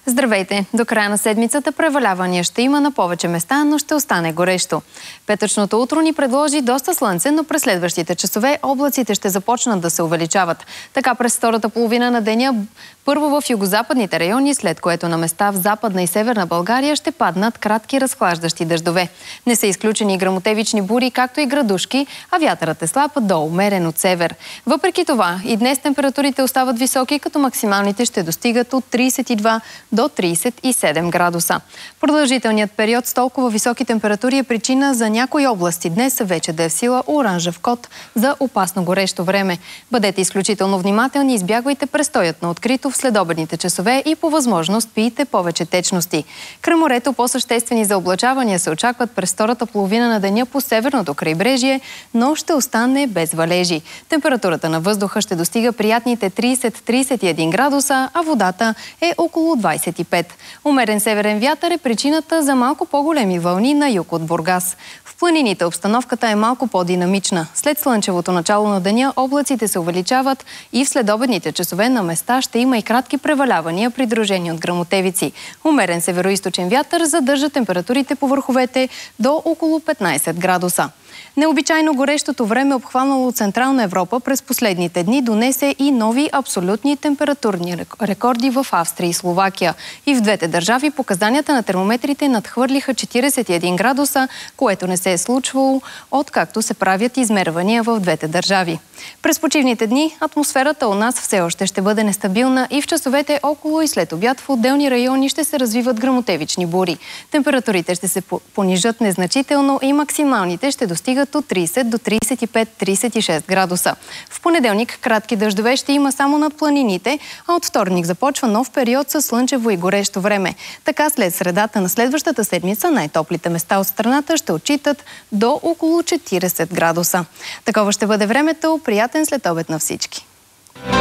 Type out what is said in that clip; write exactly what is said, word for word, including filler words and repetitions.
Здравейте! До края на седмицата превалявания ще има на повече места, но ще остане горещо. Петъчното утро ни предложи доста слънце, но през следващите часове облаците ще започнат да се увеличават. Така през втората половина на деня първо в югозападните райони, след което на места в Западна и Северна България ще паднат кратки разхлаждащи дъждове. Не са изключени гръмотевични бури, както и градушки, а вятърът е слаб до умерен от север. Въпреки това и днес температурите остават високи, като максималните ще достигат от тридесет и два до тридесет и седем градуса. Продължителният период с толкова високи температури е причина за някои области днес вече да е в сила оранжев код за опасно горещо време. Бъдете изключително внимателни, избягвайте престоят на открито в следобедните часове и по възможност пийте повече течности. Край морето по-съществени заоблачавания се очакват през втората половина на деня по северното крайбрежие, но ще остане без валежи. Температурата на въздуха ще достига приятните тридесет до тридесет и един градуса, а водата е около двадесет и пет. Умерен северен вятър е причината за малко по-големи вълни на юг от Бургас. В планините обстановката е малко по-динамична. След слънчевото начало на деня облаците се увеличават и в следобедните часове на места ще има и кратки превалявания, придружени от гръмотевици. Умерен североизточен вятър задържа температурите по върховете до около петнадесет градуса. Необичайно горещото време, обхванало Централна Европа през последните дни, донесе и нови абсолютни температурни рекорди в Австрия и Словакия. И в двете държави показанията на термометрите надхвърлиха четиридесет и един градуса, което не се е случвало, откакто се правят измервания в двете държави. През почивните дни атмосферата у нас все още ще бъде нестабилна и в часовете около и след обяд в отделни райони ще се развиват гръмотевични бури. Температурите ще се понижат незначително и максималните ще достигат от тридесет до тридесет и пет до тридесет и шест градуса. В понеделник кратки дъждове ще има само над планините, а от вторник започва нов период със слънчево и горещо време. Така след средата на следващата седмица най-топлите места от страната ще отчитат до около четиридесет градуса. Такова ще бъде времето. Приятен следобед на всички!